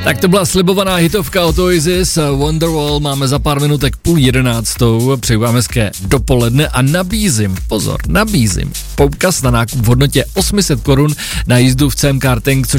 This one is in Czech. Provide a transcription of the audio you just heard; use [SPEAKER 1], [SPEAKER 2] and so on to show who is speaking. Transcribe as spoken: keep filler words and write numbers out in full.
[SPEAKER 1] Tak to byla slibovaná hitovka od Oasis, Wonderwall, máme za pár minutek půl jedenáctou, přeju vám hezké dopoledne a nabízím, pozor, nabízím poukaz na nákup v hodnotě osm set korun na jízdu v C M Karting, což